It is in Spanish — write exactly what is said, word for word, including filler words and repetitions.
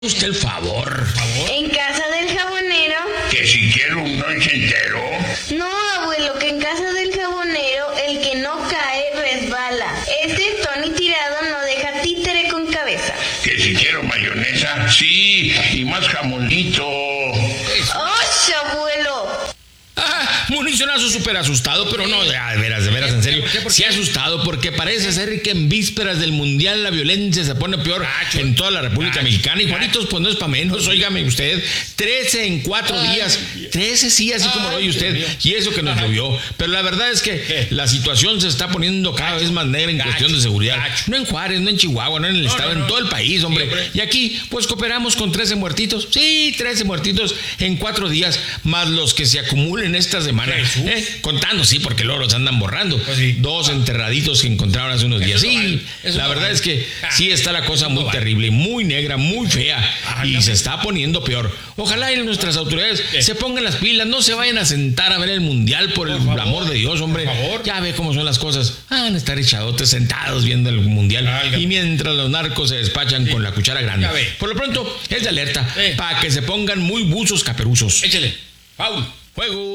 Usted el favor. En casa del jabonero. Que si quiero un lonche entero. No, abuelo, que en casa del jabonero el que no cae resbala. Este Tony Tirado no deja títere con cabeza. Que si quiero mayonesa, sí, y más jamonito. ¡Oh, abuelo! Ah, municionazo súper asustado, pero no, de, de veras, de veras, en serio. Sí asustado porque parece ser que en vísperas del Mundial la violencia se pone peor en toda la República Mexicana. Y Juanitos, pues no es para menos, óigame usted. trece en cuatro días. trece sí, así como lo oye usted. Y eso que nos llovió. Pero la verdad es que la situación se está poniendo cada vez más negra en cuestión de seguridad. No en Juárez, no en Chihuahua, no en el estado, en todo el país, hombre. Y aquí, pues cooperamos con trece muertitos. Sí, trece muertitos en cuatro días, más los que se acumulen esta semana. ¿Eh? Contando, sí, porque luego los andan borrando. Pues sí. Dos enterraditos que encontraron hace unos días. Sí, vale. La verdad vale. es que sí está la cosa muy vale. terrible, muy negra, muy fea. Ajá, y se está poniendo peor. Ojalá y nuestras autoridades ¿Qué? se pongan las pilas, no se vayan a sentar a ver el Mundial por, por el favor, amor de Dios, hombre. Por favor. Ya ve cómo son las cosas. Ah, van a estar echadotes sentados viendo el Mundial. Álgame. Y mientras los narcos se despachan sí. con la cuchara grande. Por lo pronto, es de alerta sí. para que se pongan muy buzos caperuzos. Échale. Paul. Juego.